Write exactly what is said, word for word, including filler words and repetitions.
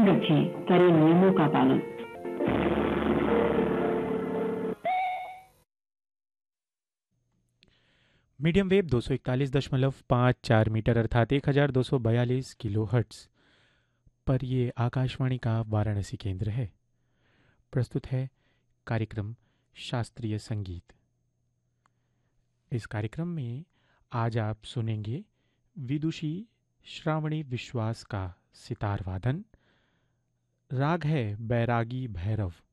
ध्यान रखें, करें नियमों का पालन। मीडियम वेव दो सौ इकतालीस दशमलव पाँच चार मीटर अर्थात एक हज़ार दो सौ बयालीस किलो हर्ट्स पर ये आकाशवाणी का वाराणसी केंद्र है। प्रस्तुत है कार्यक्रम शास्त्रीय संगीत। इस कार्यक्रम में आज आप सुनेंगे विदुषी श्रावणी विश्वास का सितार वादन। राग है बैरागी भैरव।